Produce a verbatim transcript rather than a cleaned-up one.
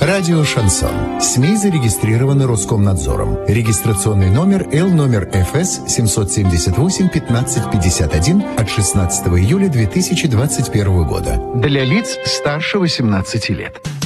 Радио «Шансон». СМИ зарегистрированы Роскомнадзором. Регистрационный номер Л номер Ф С семь семь восемь пятнадцать пятьдесят один от шестнадцатого июля две тысячи двадцать первого года. Для лиц старше восемнадцати лет.